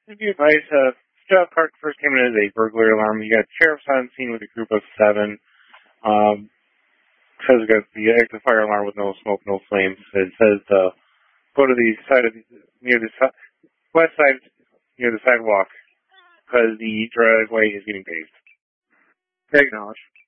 Give you advice. Job Park first came in as a burglary alarm. You got sheriffs on scene with a group of 7. Says it got the active fire alarm with no smoke, no flames. It says go to the side of near the west side near the sidewalk because the driveway is getting paved. Acknowledge.